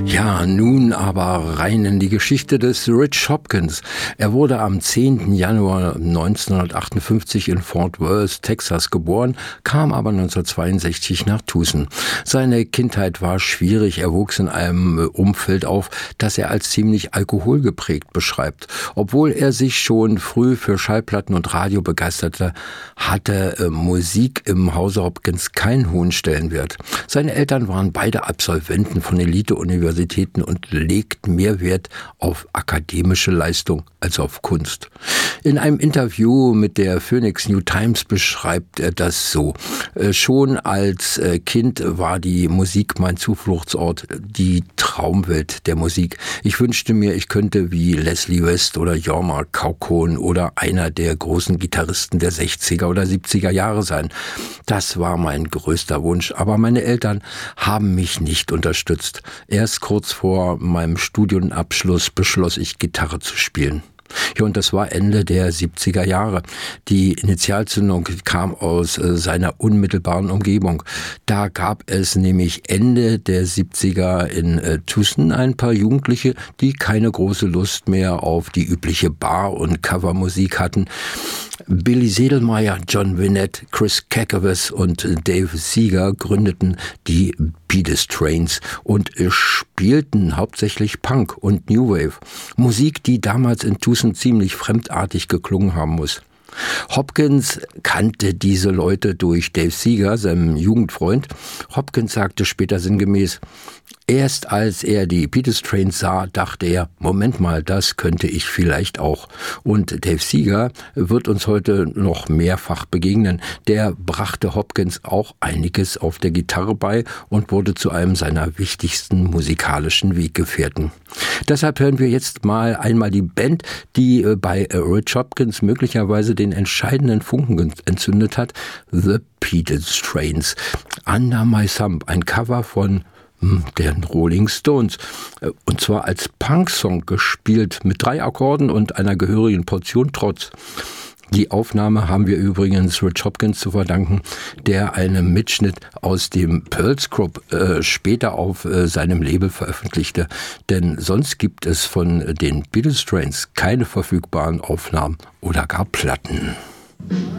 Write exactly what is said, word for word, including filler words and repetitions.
Ja, nun aber rein in die Geschichte des Rich Hopkins. Er wurde am zehnten Januar neunzehnhundertachtundfünfzig in Fort Worth, Texas geboren, kam aber neunzehnhundertzweiundsechzig nach Tucson. Seine Kindheit war schwierig. Er wuchs in einem Umfeld auf, das er als ziemlich alkoholgeprägt beschreibt. Obwohl er sich schon früh für Schallplatten und Radio begeisterte, hatte äh, Musik im Hause Hopkins keinen hohen Stellenwert. Seine Eltern waren beide Absolventen von Elite-Universitäten und legten mehr Wert auf akademische Leistung als auf Kunst. In einem Interview mit der Phoenix New Times beschreibt er das so. Schon als Kind war die Musik mein Zufluchtsort, die Traumwelt der Musik. Ich wünschte mir, ich könnte wie Leslie West oder Jorma Kaukonen oder einer der großen Gitarristen der sechziger oder siebziger Jahre sein. Das war mein größter Wunsch, aber meine Eltern haben mich nicht unterstützt. Erst kurz vor meinem Studienabschluss beschloss ich, Gitarre zu spielen. Ja, und das war Ende der siebziger Jahre. Die Initialzündung kam aus äh, seiner unmittelbaren Umgebung. Da gab es nämlich Ende der siebziger in äh, Tucson ein paar Jugendliche, die keine große Lust mehr auf die übliche Bar- und Covermusik hatten. Billy Sedelmeier, John Winnet, Chris Kakavas und Dave Seeger gründeten die Pedestrians und spielten hauptsächlich Punk und New Wave. Musik, die damals in Tucson ziemlich fremdartig geklungen haben muss. Hopkins kannte diese Leute durch Dave Seeger, seinem Jugendfreund. Hopkins sagte später sinngemäß: Erst als er die Pedestrians sah, dachte er, Moment mal, das könnte ich vielleicht auch. Und Dave Seeger wird uns heute noch mehrfach begegnen. Der brachte Hopkins auch einiges auf der Gitarre bei und wurde zu einem seiner wichtigsten musikalischen Weggefährten. Deshalb hören wir jetzt mal einmal die Band, die bei Rich Hopkins möglicherweise den entscheidenden Funken entzündet hat, The Pedestrians. Under My Thumb, ein Cover von den Rolling Stones. Und zwar als Punk-Song gespielt mit drei Akkorden und einer gehörigen Portion Trotz. Die Aufnahme haben wir übrigens Rich Hopkins zu verdanken, der einen Mitschnitt aus dem Pearl Scrub äh, später auf äh, seinem Label veröffentlichte. Denn sonst gibt es von den Pedestrians keine verfügbaren Aufnahmen oder gar Platten.